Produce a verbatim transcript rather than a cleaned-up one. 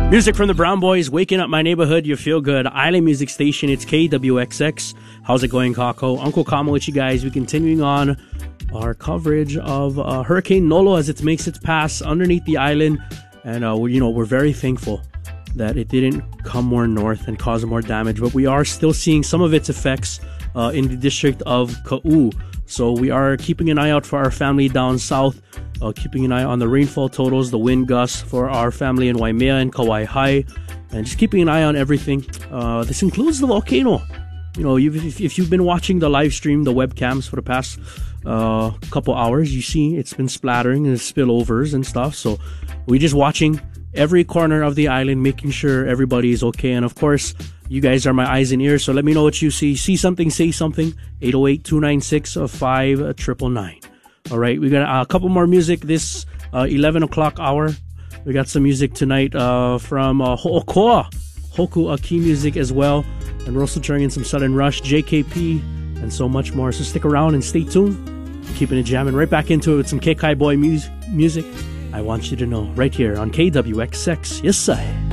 Music from the Brown Boys, waking up my neighborhood, you feel good. Island Music Station, it's K W X X. How's it going, Kako? Uncle Kama with you guys. We're continuing on our coverage of uh, Hurricane Nolo as it makes its pass underneath the island. And, uh, we, you know, we're very thankful that it didn't come more north and cause more damage. But we are still seeing some of its effects uh, in the district of Ka'u. So we are keeping an eye out for our family down south. Uh, keeping an eye on the rainfall totals, the wind gusts for our family in Waimea and Kauai High, and just keeping an eye on everything. Uh, this includes the volcano. You know, you've, if, if you've been watching the live stream, the webcams for the past uh, couple hours, you see it's been splattering and spillovers and stuff. So we're just watching every corner of the island, making sure everybody is okay. And of course, you guys are my eyes and ears, so let me know what you see. See something, say something. eight oh eight, two nine six, five nine nine. All right, we got a couple more music this uh, eleven o'clock hour. We got some music tonight uh, from uh, Ho'okoa, Hoku Aki music as well. And we're also throwing in some Southern Rush, J K P, and so much more. So stick around and stay tuned. Keeping it jamming right back into it with some Kekai Boy mu music. I want you to know right here on K W X X. Yes, I.